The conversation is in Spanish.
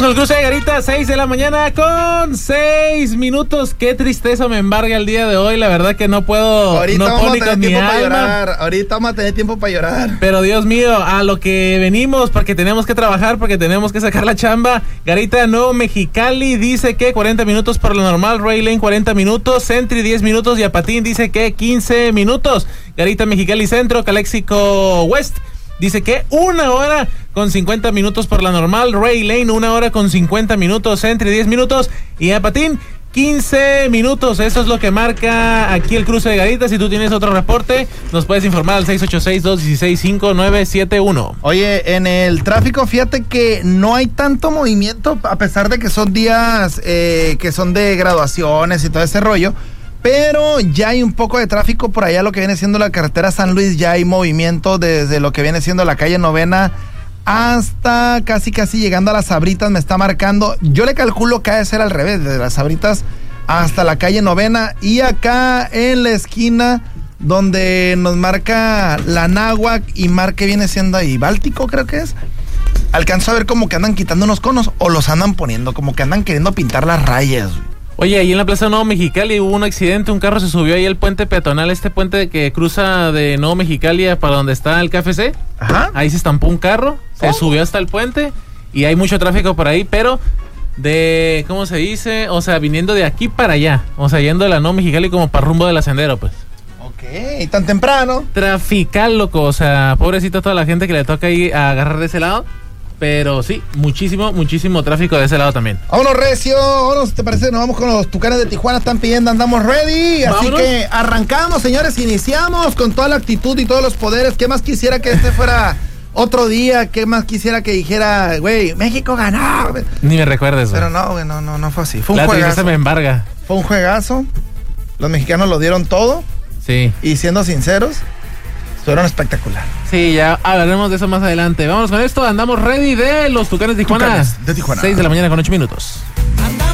con el cruce de Garita, 6 de la mañana con 6 minutos. Qué tristeza me embarga el día de hoy. La verdad que no puedo. Ahorita no vamos a tener tiempo para alma. llorar. Ahorita vamos a tener tiempo para llorar. Pero Dios mío, a lo que venimos, porque tenemos que trabajar, porque tenemos que sacar la chamba. Garita Nuevo Mexicali dice que 40 minutos por lo normal. Ray Lane 40 minutos. Sentry 10 minutos. Y Apatín dice que 15 minutos. Garita Mexicali Centro, Calexico West dice que 1 hora con 50 minutos por la normal. Ray Lane 1 hora con 50 minutos. Sentry 10 minutos. Y Apatín 15 minutos. Eso es lo que marca aquí el cruce de Garita. Si tú tienes otro reporte, nos puedes informar al 686-216-5971. Oye, en el tráfico, fíjate que no hay tanto movimiento, a pesar de que son días que son de graduaciones y todo ese rollo. Pero ya hay un poco de tráfico por allá, lo que viene siendo la carretera San Luis. Ya hay movimiento desde lo que viene siendo la calle Novena hasta casi llegando a las Sabritas. Me está marcando, yo le calculo que ha de ser al revés, desde las Sabritas hasta la calle Novena. Y acá en la esquina donde nos marca la Náhuac y marque viene siendo ahí Báltico, creo que es. Alcanzo a ver como que andan quitando unos conos o los andan poniendo, como que andan queriendo pintar las rayas. Oye, ahí en la Plaza Nuevo Mexicali hubo un accidente, un carro se subió ahí al puente peatonal, este puente que cruza de Nuevo Mexicali para donde está el KFC. Ajá. Ahí se estampó un carro, se subió hasta el puente y hay mucho tráfico por ahí, pero de, ¿cómo se dice? O sea, viniendo de aquí para allá, o sea, yendo de la Nuevo Mexicali como para rumbo del Ascendero, pues. Ok, tan temprano. Trafical, loco, o sea, pobrecita toda la gente que le toca ahí a agarrar de ese lado. Pero sí, muchísimo tráfico de ese lado también. Vámonos, recio, vámonos, ¿te parece? Nos vamos con los Tucanes de Tijuana, están pidiendo, andamos ready. Así que arrancamos, señores, iniciamos con toda la actitud y todos los poderes. ¿Qué más quisiera que este fuera otro día? ¿Qué más quisiera que dijera, güey, México ganó? Ni me recuerdes, güey. Pero no, güey, no fue así. Fue un juegazo. La tristeza me embarga. Fue un juegazo. Los mexicanos lo dieron todo. Sí. Y siendo sinceros, fueron espectacular. Sí, ya hablaremos de eso más adelante. Vamos con esto, andamos ready de los Tucanes de Tijuana. Tucanes de Tijuana. 6 de la mañana con 8 minutos.